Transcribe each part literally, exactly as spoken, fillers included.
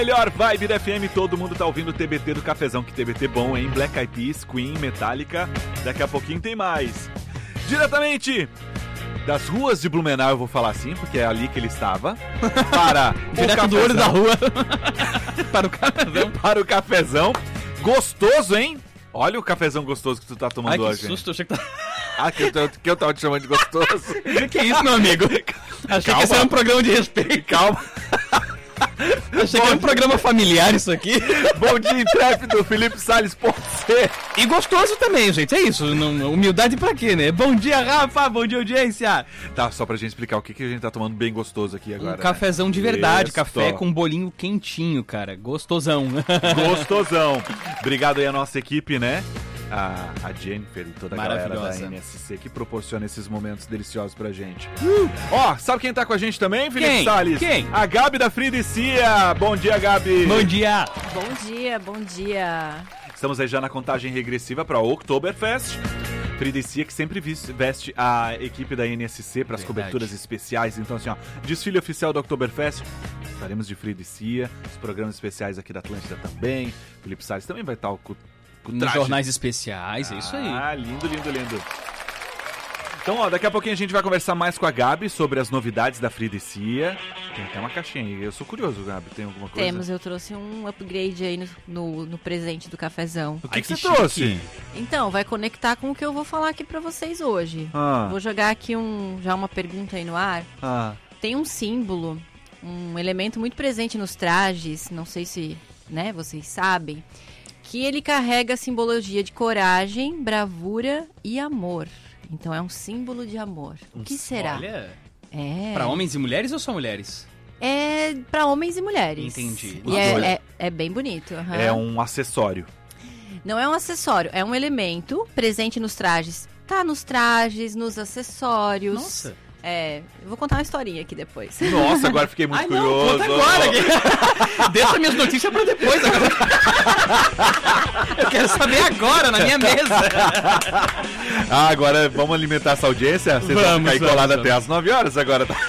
Melhor vibe da F M, todo mundo tá ouvindo o T B T do Cafezão, que T B T bom, hein? Black Eyed Peas, Queen, Metallica, daqui a pouquinho tem mais. Diretamente das ruas de Blumenau, eu vou falar assim, porque é ali que ele estava, para o Direto cafezão. do olho da rua, para o cafezão. Para o cafezão, gostoso, hein? Olha o cafezão gostoso que tu tá tomando Ai, que hoje. susto, eu achei que tá... Ah, que eu, que eu tava te chamando de gostoso. Que isso, meu amigo? Achei Calma. que esse era um programa de respeito. Calma. Achei Bom que era um dia. programa familiar isso aqui. Bom dia, intrépido, Felipe Salles, pode ser. E gostoso também, gente, é isso. Não, humildade pra quê, né? Bom dia, Rafa, bom dia, audiência. Tá, só pra gente explicar o que, que a gente tá tomando bem gostoso aqui agora. Um cafezão né? de verdade, Isso. Café com um bolinho quentinho, cara, gostosão. Gostosão. Obrigado aí a nossa equipe, né? A, a Jennifer e toda a galera da N S C que proporciona esses momentos deliciosos pra gente. Ó, uh! oh, sabe quem tá com a gente também, Felipe quem? Salles? Quem? A Gabi da Fridicia. Bom dia, Gabi. Bom dia. Bom dia, bom dia. Estamos aí já na contagem regressiva pra Oktoberfest. Fridicia que sempre veste a equipe da N S C para as coberturas especiais. Então assim, ó, desfile oficial do Oktoberfest. Estaremos de Fridicia, os programas especiais aqui da Atlântida também. Felipe Salles também vai estar com nos jornais especiais, ah, é isso aí. Ah, lindo, lindo, lindo. Então, ó, daqui a pouquinho a gente vai conversar mais com a Gabi sobre as novidades da Fridicia. Tem até uma caixinha aí. Eu sou curioso, Gabi. Tem alguma coisa? Temos, eu trouxe um upgrade aí no, no, no presente do cafezão. O que, Ai, que, que você chique. trouxe? Então, vai conectar com o que eu vou falar aqui pra vocês hoje. Ah. Vou jogar aqui um, já uma pergunta aí no ar. Ah. Tem um símbolo, um elemento muito presente nos trajes, não sei se, né, vocês sabem, que ele carrega a simbologia de coragem, bravura e amor. Então é um símbolo de amor. O que será? Olha, é... pra homens e mulheres ou só mulheres? É pra homens e mulheres. Entendi. E é, é, é bem bonito. Uhum. É um acessório. Não é um acessório, é um elemento presente nos trajes. Tá nos trajes, nos acessórios. Nossa. É, eu vou contar uma historinha aqui depois. Nossa, agora fiquei muito Ai, curioso. Não, conta agora. Deixa minhas notícias pra depois. Agora. Eu quero saber agora, na minha mesa. Ah, agora vamos alimentar essa audiência? Vocês vão ficar aí colado até às nove horas agora, tá?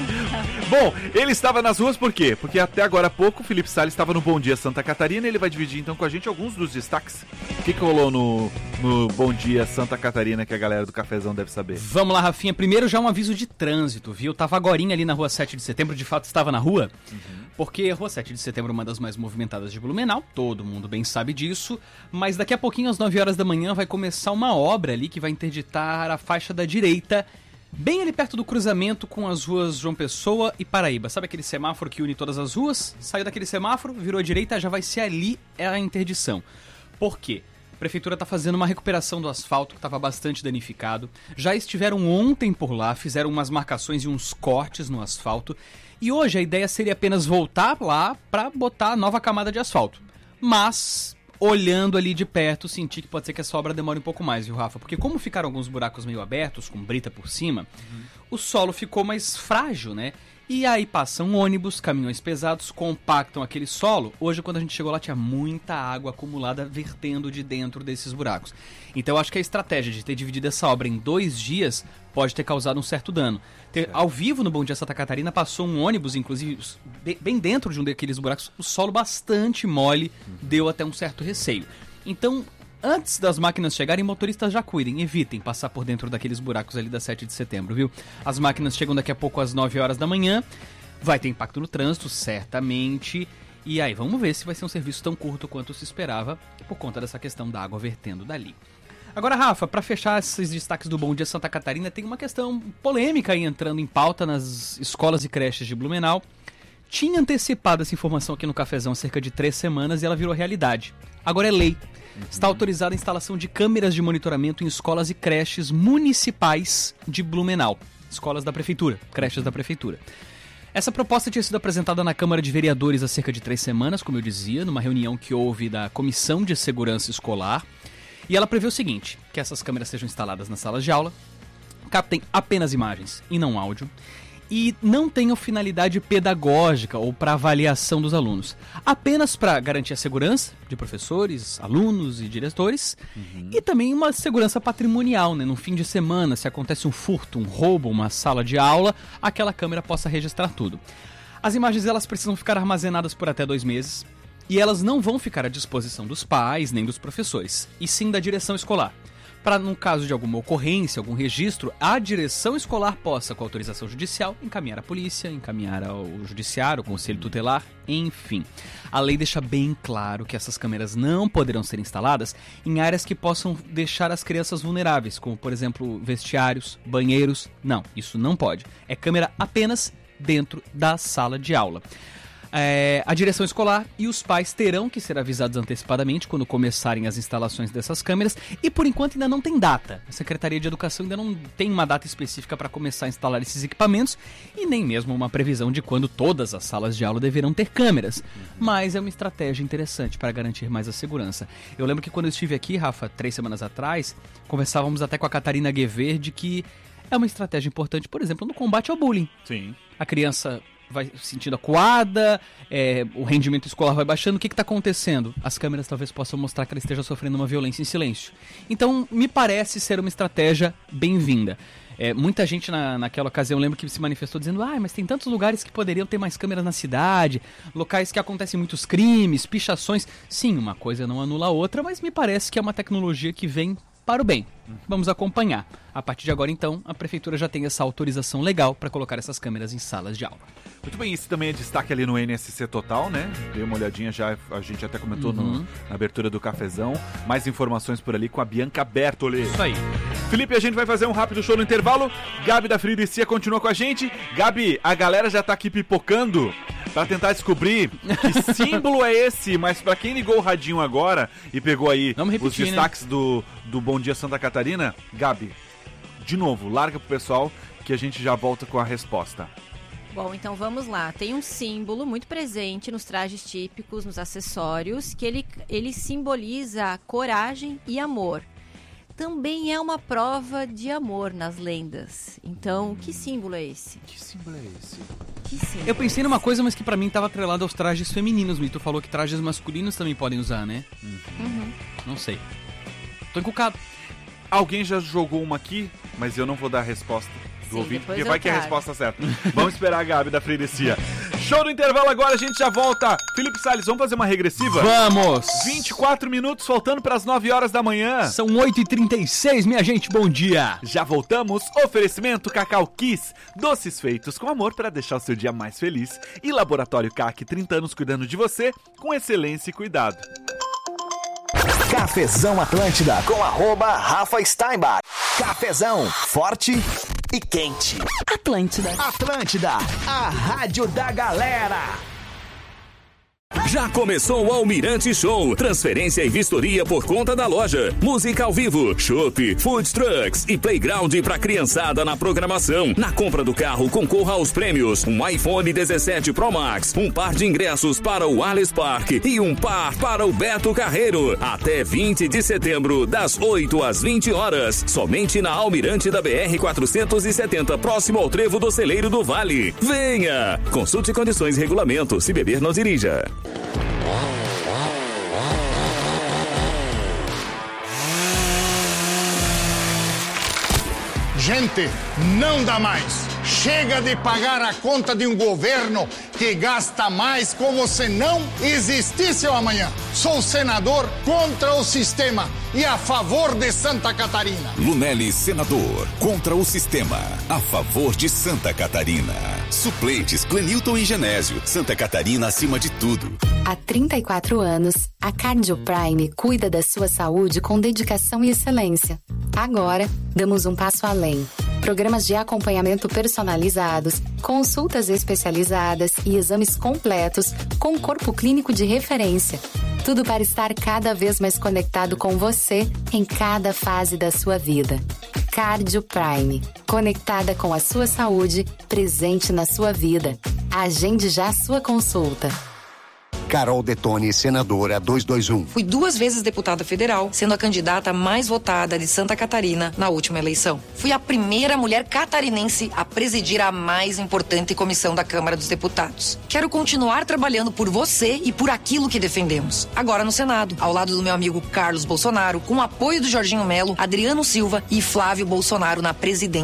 Bom, ele estava nas ruas por quê? Porque até agora há pouco o Felipe Salles estava no Bom Dia Santa Catarina e ele vai dividir então com a gente alguns dos destaques. O que, que rolou no, no Bom Dia Santa Catarina que a galera do Cafezão deve saber? Vamos lá, Rafinha. Primeiro já um aviso de trânsito, viu? Tava agorinha ali na rua sete de setembro, de fato estava na rua, uhum. Porque a rua sete de setembro é uma das mais movimentadas de Blumenau, todo mundo bem sabe disso, mas daqui a pouquinho às nove horas da manhã vai começar uma obra ali que vai interditar a faixa da direita, bem ali perto do cruzamento com as ruas João Pessoa e Paraíba. Sabe aquele semáforo que une todas as ruas? Saiu daquele semáforo, virou à direita, já vai ser ali a interdição. Por quê? A prefeitura está fazendo uma recuperação do asfalto que estava bastante danificado. Já estiveram ontem por lá, fizeram umas marcações e uns cortes no asfalto. E hoje a ideia seria apenas voltar lá para botar a nova camada de asfalto. Mas... olhando ali de perto, senti que pode ser que essa obra demore um pouco mais, viu, Rafa? Porque como ficaram alguns buracos meio abertos, com brita por cima, uhum. O solo ficou mais frágil, né? E aí passam ônibus, caminhões pesados, compactam aquele solo. Hoje, quando a gente chegou lá, tinha muita água acumulada vertendo de dentro desses buracos. Então, eu acho que a estratégia de ter dividido essa obra em dois dias pode ter causado um certo dano. Ter, ao vivo, no Bom Dia Santa Catarina, passou um ônibus, inclusive, bem dentro de um daqueles buracos, o solo bastante mole, uhum. Deu até um certo receio. Então, antes das máquinas chegarem, motoristas já cuidem, evitem passar por dentro daqueles buracos ali da sete de setembro, viu? As máquinas chegam daqui a pouco às nove horas da manhã, vai ter impacto no trânsito, certamente, e aí vamos ver se vai ser um serviço tão curto quanto se esperava, por conta dessa questão da água vertendo dali. Agora, Rafa, para fechar esses destaques do Bom Dia Santa Catarina, tem uma questão polêmica aí entrando em pauta nas escolas e creches de Blumenau. Tinha antecipado essa informação aqui no Cafezão há cerca de três semanas e ela virou realidade. Agora é lei. Uhum. Está autorizada a instalação de câmeras de monitoramento em escolas e creches municipais de Blumenau. Escolas da prefeitura, creches da prefeitura. Essa proposta tinha sido apresentada na Câmara de Vereadores há cerca de três semanas, como eu dizia, numa reunião que houve da Comissão de Segurança Escolar. E ela prevê o seguinte, que essas câmeras sejam instaladas nas salas de aula, captem apenas imagens e não áudio, e não tenham finalidade pedagógica ou para avaliação dos alunos, apenas para garantir a segurança de professores, alunos e diretores, uhum. E também uma segurança patrimonial, né? No fim de semana, se acontece um furto, um roubo, uma sala de aula, aquela câmera possa registrar tudo. As imagens elas precisam ficar armazenadas por até dois meses e elas não vão ficar à disposição dos pais nem dos professores, e sim da direção escolar. Para, no caso de alguma ocorrência, algum registro, a direção escolar possa, com autorização judicial, encaminhar à polícia, encaminhar ao judiciário, ao conselho tutelar, enfim. A lei deixa bem claro que essas câmeras não poderão ser instaladas em áreas que possam deixar as crianças vulneráveis, como, por exemplo, vestiários, banheiros. Não, isso não pode. É câmera apenas dentro da sala de aula. É, a direção escolar e os pais terão que ser avisados antecipadamente quando começarem as instalações dessas câmeras, e por enquanto ainda não tem data. A Secretaria de Educação ainda não tem uma data específica para começar a instalar esses equipamentos e nem mesmo uma previsão de quando todas as salas de aula deverão ter câmeras. Mas é uma estratégia interessante para garantir mais a segurança. Eu lembro que quando eu estive aqui, Rafa, três semanas atrás, conversávamos até com a Catarina Guever de que é uma estratégia importante, por exemplo, no combate ao bullying. Sim. A criança vai se sentindo acuada, é, o rendimento escolar vai baixando. O que está acontecendo? As câmeras talvez possam mostrar que ela esteja sofrendo uma violência em silêncio. Então, me parece ser uma estratégia bem-vinda. É, muita gente na, naquela ocasião, eu lembro que se manifestou dizendo: ah, mas tem tantos lugares que poderiam ter mais câmeras na cidade, locais que acontecem muitos crimes, pichações. Sim, uma coisa não anula a outra, mas me parece que é uma tecnologia que vem para o bem. Vamos acompanhar. A partir de agora, então, a prefeitura já tem essa autorização legal para colocar essas câmeras em salas de aula. Muito bem, isso também é destaque ali no N S C Total, né? Dei uma olhadinha já, a gente até comentou uhum. no, na abertura do cafezão. Mais informações por ali com a Bianca Bertoli. Isso aí. Felipe, a gente vai fazer um rápido show no intervalo. Gabi da Friuricia continua com a gente. Gabi, a galera já tá aqui pipocando para tentar descobrir que símbolo é esse, mas para quem ligou o radinho agora e pegou aí repetir, os destaques né? do, do Bom Dia Santa Catarina, Gabi, de novo, larga pro pessoal que a gente já volta com a resposta. Bom, então vamos lá. Tem um símbolo muito presente nos trajes típicos, nos acessórios, que ele, ele simboliza coragem e amor. Também é uma prova de amor nas lendas. Então, hum. que símbolo é esse? Que símbolo é esse? Que símbolo Eu pensei numa coisa, mas que pra mim tava atrelado aos trajes femininos. E tu falou que trajes masculinos também podem usar, né? Uhum. Uhum. Não sei. Tô encucado. Alguém já jogou uma aqui, mas eu não vou dar a resposta do Sim, ouvinte, porque vai trago. que é a resposta certa. Vamos esperar a Gabi da Friuricia. Show do intervalo agora, a gente já volta. Felipe Salles, vamos fazer uma regressiva? Vamos! vinte e quatro minutos, faltando para as nove horas da manhã. São oito e trinta e seis, minha gente, bom dia! Já voltamos. Oferecimento Cacau Kiss, doces feitos com amor para deixar o seu dia mais feliz. E Laboratório C A C, trinta anos cuidando de você, com excelência e cuidado. Cafezão Atlântida, com arroba Rafa Steinbach. Cafezão, forte e quente. Atlântida. Atlântida, a rádio da galera. Já começou o Almirante Show. Transferência e vistoria por conta da loja. Música ao vivo, chopp, food trucks e playground pra criançada na programação. Na compra do carro, concorra aos prêmios: um iPhone dezessete Pro Max, um par de ingressos para o Alice Park e um par para o Beto Carreiro. Até vinte de setembro, das oito às vinte horas. Somente na Almirante da B R quatrocentos e setenta, próximo ao Trevo do Celeiro do Vale. Venha! Consulte condições e regulamento. Se beber, não dirija. Gente, não dá mais. Chega de pagar a conta de um governo que gasta mais como se não existisse o amanhã. Sou senador contra o sistema e a favor de Santa Catarina. Lunelli, senador, contra o sistema, a favor de Santa Catarina. Suplentes, Clenilton e Genésio. Santa Catarina acima de tudo. Há trinta e quatro anos, a Cardio Prime cuida da sua saúde com dedicação e excelência. Agora, damos um passo além. Programas de acompanhamento personalizados, consultas especializadas e exames completos com corpo clínico de referência. Tudo para estar cada vez mais conectado com você em cada fase da sua vida. Cardio Prime. Conectada com a sua saúde, presente na sua vida. Agende já a sua consulta. Carol Detoni, senadora duzentos e vinte e um. Fui duas vezes deputada federal, sendo a candidata mais votada de Santa Catarina na última eleição. Fui a primeira mulher catarinense a presidir a mais importante comissão da Câmara dos Deputados. Quero continuar trabalhando por você e por aquilo que defendemos. Agora no Senado, ao lado do meu amigo Carlos Bolsonaro, com o apoio do Jorginho Melo, Adriano Silva e Flávio Bolsonaro na presidência.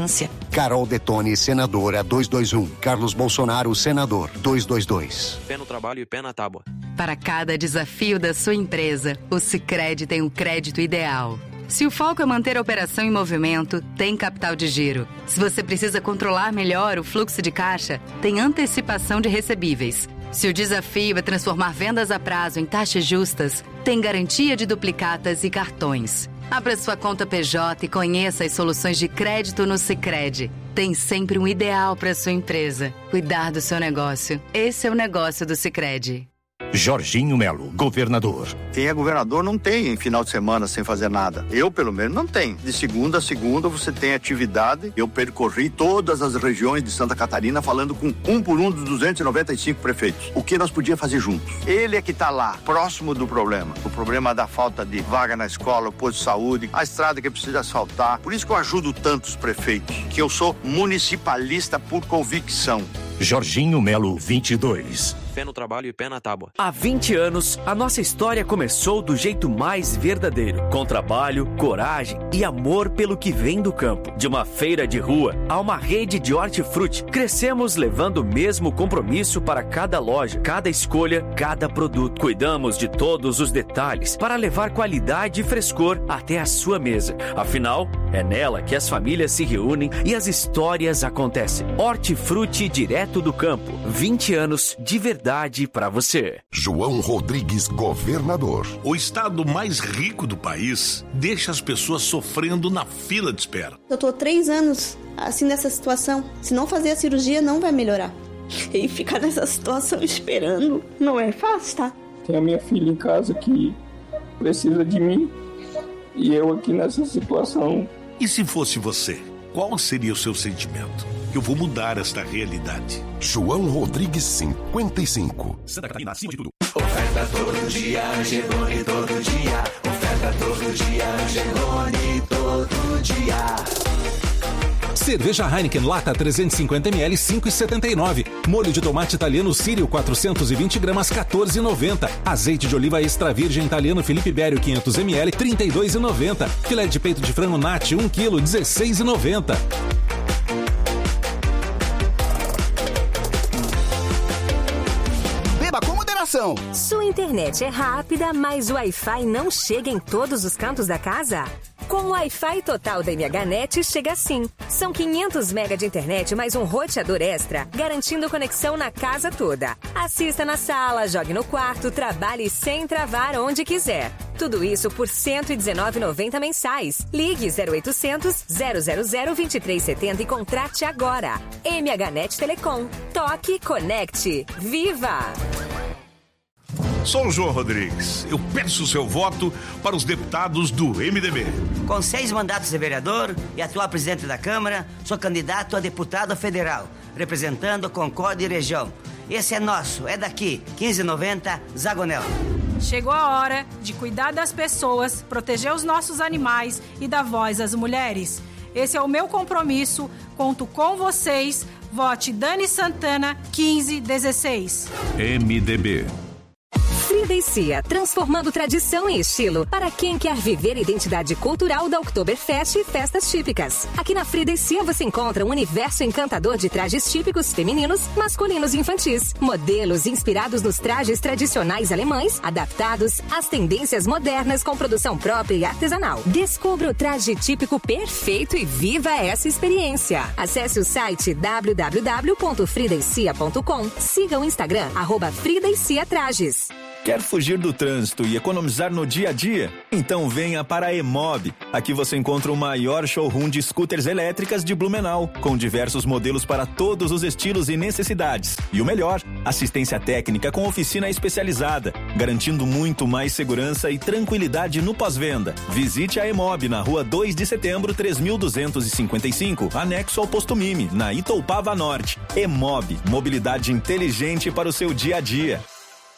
Carol Detoni, senadora dois dois um. Carlos Bolsonaro, senador dois dois dois. Pé no trabalho e pé na tábua. Para cada desafio da sua empresa, o Sicredi tem um crédito ideal. Se o foco é manter a operação em movimento, tem capital de giro. Se você precisa controlar melhor o fluxo de caixa, tem antecipação de recebíveis. Se o desafio é transformar vendas a prazo em taxas justas, tem garantia de duplicatas e cartões. Abra sua conta P J e conheça as soluções de crédito no Sicredi. Tem sempre um ideal para sua empresa. Cuidar do seu negócio. Esse é o negócio do Sicredi. Jorginho Melo, governador. Quem é governador não tem final de semana sem fazer nada. Eu, pelo menos, não tenho. De segunda a segunda você tem atividade. Eu percorri todas as regiões de Santa Catarina falando com um por um dos duzentos e noventa e cinco prefeitos. O que nós podíamos fazer juntos? Ele é que está lá, próximo do problema. O problema da falta de vaga na escola, o posto de saúde, a estrada que precisa asfaltar. Por isso que eu ajudo tantos prefeitos, que eu sou municipalista por convicção. Jorginho Melo, vinte e dois. Pé no trabalho e pé na tábua. Há vinte anos, a nossa história começou do jeito mais verdadeiro, com trabalho, coragem e amor pelo que vem do campo. De uma feira de rua a uma rede de hortifruti, crescemos levando o mesmo compromisso para cada loja, cada escolha, cada produto. Cuidamos de todos os detalhes para levar qualidade e frescor até a sua mesa. Afinal, é nela que as famílias se reúnem e as histórias acontecem. Hortifruti direto do campo. vinte anos de verdade para você. João Rodrigues, governador. O estado mais rico do país deixa as pessoas sofrendo na fila de espera. Eu tô três anos assim nessa situação. Se não fazer a cirurgia, não vai melhorar. E ficar nessa situação esperando não é fácil, tá? Tem a minha filha em casa que precisa de mim e eu aqui nessa situação. E se fosse você, qual seria o seu sentimento? Eu vou mudar esta realidade. João Rodrigues, cinquenta e cinco. Santa Catarina, acima de tudo. Oferta todo dia, Angelone todo dia. Oferta todo dia, Angelone todo dia. Cerveja Heineken Lata trezentos e cinquenta mililitros, cinco reais e setenta e nove. Molho de tomate italiano Sírio quatrocentos e vinte gramas, quatorze reais e noventa. Azeite de oliva extra virgem italiano Felipe Bério quinhentos mililitros, trinta e dois reais e noventa. Filé de peito de frango Nati um quilo, dezesseis reais e noventa. Sua internet é rápida, mas o Wi-Fi não chega em todos os cantos da casa? Com o Wi-Fi total da MHNet chega assim. São quinhentos megas de internet mais um roteador extra, garantindo conexão na casa toda. Assista na sala, jogue no quarto, trabalhe sem travar onde quiser. Tudo isso por cento e dezenove reais e noventa mensais. Ligue zero oitocentos, zero zero zero, vinte e três setenta e contrate agora. MHNet Telecom. Toque, conecte. Viva! Sou o João Rodrigues. Eu peço o seu voto para os deputados do M D B. Com seis mandatos de vereador e atual presidente da Câmara, sou candidato a deputado federal, representando Concórdia e região. Esse é nosso, é daqui, quinze noventa, Zagonel. Chegou a hora de cuidar das pessoas, proteger os nossos animais e dar voz às mulheres. Esse é o meu compromisso, conto com vocês. Vote Dani Santana, quinze dezesseis. M D B. Frida e Cia, transformando tradição em estilo para quem quer viver a identidade cultural da Oktoberfest e festas típicas. Aqui na Frida e Cia você encontra um universo encantador de trajes típicos femininos, masculinos e infantis. Modelos inspirados nos trajes tradicionais alemães, adaptados às tendências modernas com produção própria e artesanal. Descubra o traje típico perfeito e viva essa experiência. Acesse o site w w w ponto frida e cia ponto com. Siga o Instagram, arroba Frida e Cia Trajes. Quer fugir do trânsito e economizar no dia a dia? Então venha para a Emob. Aqui você encontra o maior showroom de scooters elétricas de Blumenau, com diversos modelos para todos os estilos e necessidades. E o melhor, assistência técnica com oficina especializada, garantindo muito mais segurança e tranquilidade no pós-venda. Visite a Emob na rua dois de setembro, três mil duzentos e cinquenta e cinco, anexo ao posto Mime, na Itoupava Norte. Emob, mobilidade inteligente para o seu dia a dia.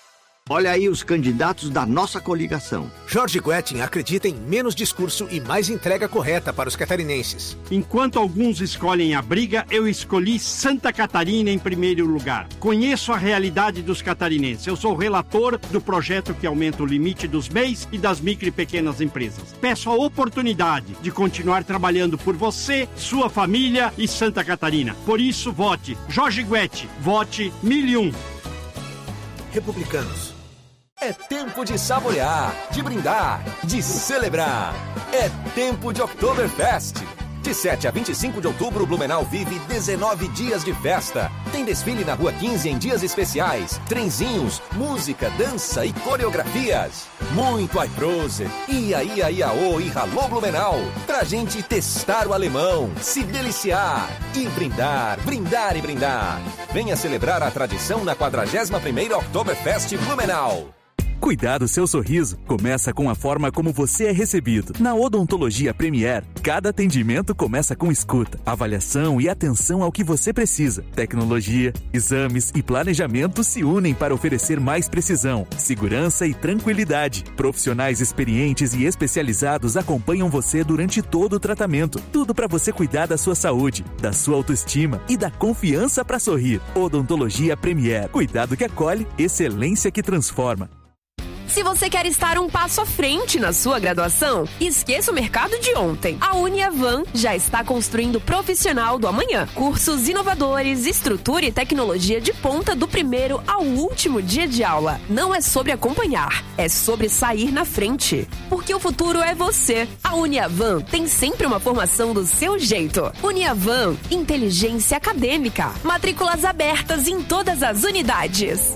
Olha aí os candidatos da nossa coligação. Jorge Guettin acredita em menos discurso e mais entrega correta para os catarinenses. Enquanto alguns escolhem a briga, eu escolhi Santa Catarina em primeiro lugar. Conheço a realidade dos catarinenses. Eu sou relator do projeto que aumenta o limite dos M E Is e das micro e pequenas empresas. Peço a oportunidade de continuar trabalhando por você, sua família e Santa Catarina. Por isso, vote Jorge Guettin. Vote mil e um. Republicanos. É tempo de saborear, de brindar, de celebrar. É tempo de Oktoberfest. De sete a vinte e cinco de outubro, Blumenau vive dezenove dias de festa. Tem desfile na Rua quinze em dias especiais, trenzinhos, música, dança e coreografias. Muito Aiprose, ia, ia, iaô e ralô Blumenau. Pra gente testar o alemão, se deliciar e brindar, brindar e brindar. Venha celebrar a tradição na quadragésima primeira Oktoberfest Blumenau. Cuidar do seu sorriso começa com a forma como você é recebido. Na Odontologia Premier, cada atendimento começa com escuta, avaliação e atenção ao que você precisa. Tecnologia, exames e planejamento se unem para oferecer mais precisão, segurança e tranquilidade. Profissionais experientes e especializados acompanham você durante todo o tratamento. Tudo para você cuidar da sua saúde, da sua autoestima e da confiança para sorrir. Odontologia Premier. Cuidado que acolhe, excelência que transforma. Se você quer estar um passo à frente na sua graduação, esqueça o mercado de ontem. A Uniavan já está construindo o profissional do amanhã. Cursos inovadores, estrutura e tecnologia de ponta do primeiro ao último dia de aula. Não é sobre acompanhar, é sobre sair na frente. Porque o futuro é você. A Uniavan tem sempre uma formação do seu jeito. Uniavan, inteligência acadêmica. Matrículas abertas em todas as unidades.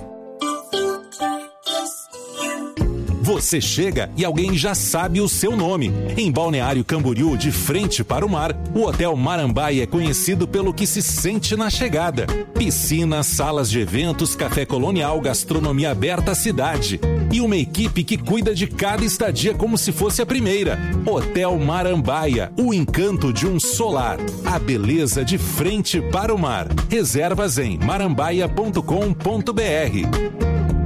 Você chega e alguém já sabe o seu nome. Em Balneário Camboriú, de frente para o mar, o Hotel Marambaia é conhecido pelo que se sente na chegada. Piscina, salas de eventos, café colonial, gastronomia aberta à cidade. E uma equipe que cuida de cada estadia como se fosse a primeira. Hotel Marambaia, o encanto de um solar. A beleza de frente para o mar. Reservas em marambaia ponto com ponto br.